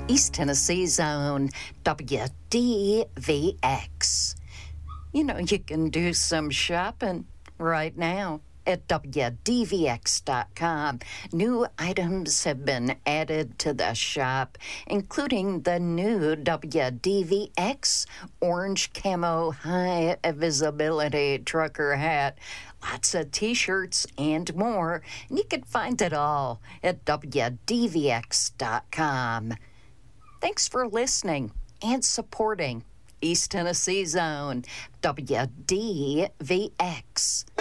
East Tennessee Zone, WDVX. You know, you can do some shopping right now at WDVX.com. New items have been added to the shop, including the new WDVX orange camo high visibility trucker hat, lots of t-shirts and more, and you can find it all at WDVX.com. Thanks for listening and supporting East Tennessee Zone, WDVX.